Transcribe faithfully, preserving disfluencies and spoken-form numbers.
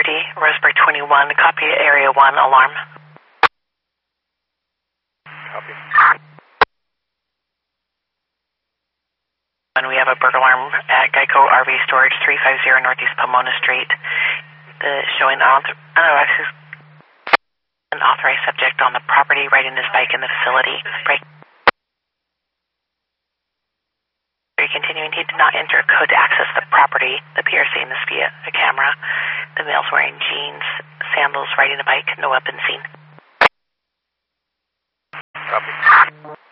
property, Roseburg twenty-one, copy area one, alarm. Copy. And we have a burglar alarm at Geico R V Storage, three fifty Northeast Pomona Street. The showing author, unauthorized, an authorized subject on the property riding his bike in the facility. Break. Continuing, he did not enter a code to access the property. The P R seeing this via a camera. The male's wearing jeans, sandals, riding a bike, no weapon seen. Copy.